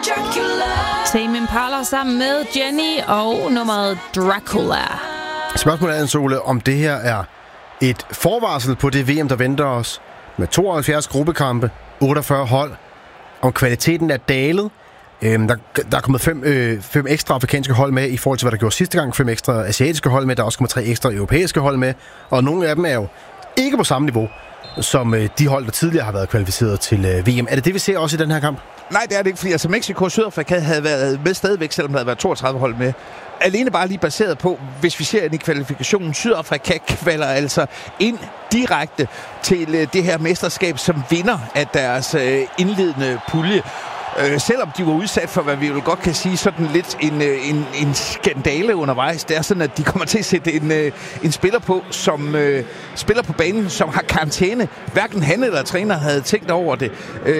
Tame Impala sammen med Jenny og nummeret Dracula. Spørgsmålet er, Sole, om det her er et forvarsel på det VM, der venter os med 72 gruppekampe, 48 hold, om kvaliteten er dalet. Der er kommet 5 ekstra afrikanske hold med i forhold til, hvad der gjorde sidste gang. 5 ekstra asiatiske hold med. Der er også kommet 3 ekstra europæiske hold med. Og nogle af dem er jo ikke på samme niveau som de hold, der tidligere har været kvalificeret til VM. Er det, vi ser også i den her kamp? Nej, det er det ikke, fordi altså Mexico og Sydafrika havde været med stadigvæk, selvom der havde været 32 hold med. Alene bare lige baseret på, hvis vi ser ind i kvalifikationen, Sydafrika kvalder altså ind direkte til det her mesterskab som vinder af deres indledende pulje. Selvom de var udsat for, hvad vi jo godt kan sige, sådan lidt en skandale undervejs. Det er sådan, at de kommer til at sætte en spiller på, som spiller på banen, som har karantæne. Hverken han eller træner havde tænkt over det.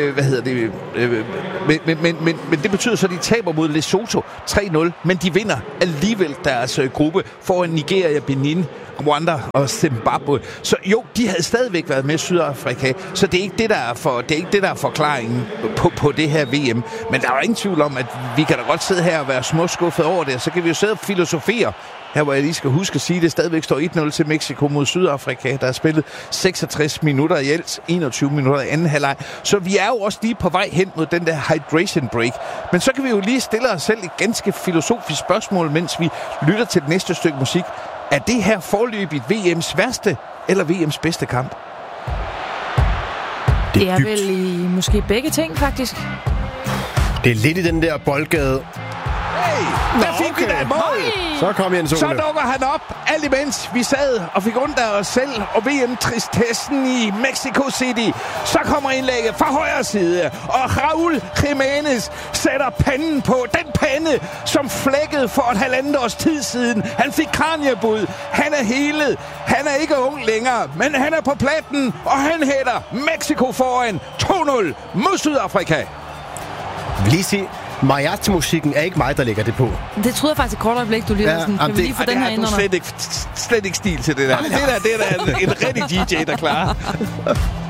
Men det betyder så, at de taber mod Lesotho 3-0, men de vinder alligevel deres gruppe foran Nigeria, Benin, Rwanda og Zimbabwe. Så jo, de havde stadigvæk været med Sydafrika, så det er ikke det, der er forklaringen på det her VM. Men der er jo ingen tvivl om, at vi kan da godt sidde her og være småskuffet over det, så kan vi jo sidde og filosofere. Her hvor jeg lige skal huske at sige, at det stadigvæk står 1-0 til Mexico mod Sydafrika. Der er spillet 66 minutter i alt, 21 minutter i anden halvleg. Så vi er jo også lige på vej hen mod den der hydration break. Men så kan vi jo lige stille os selv et ganske filosofisk spørgsmål, mens vi lytter til det næste stykke musik. Er det her forløbigt VM's værste eller VM's bedste kamp? Det er vel i måske begge ting, faktisk. Det er lidt i den der boldgade. Hey, der fik vi da et mål! Så kom Jens Ole. Så dukker han op, alt imens vi sad og fik ondt af os selv og VM-tristessen i Mexico City. Så kommer indlægget fra højre side, og Raúl Jiménez sætter panden på. Den pande, som flækkede for et halvandet års tid siden. Han fik kraniebud. Han er helet. Han er ikke ung længere, men han er på platten, og han hætter Mexico foran 2-0 mod Sydafrika. Jeg vil lige sige, mariachi-musikken er ikke mig, der lægger det på. Det troede jeg faktisk et kort øjeblik, du lige sådan. Kan vi lige få den her ind under? Slet ikke stil til det der. Det der er en rigtig DJ, der klarer.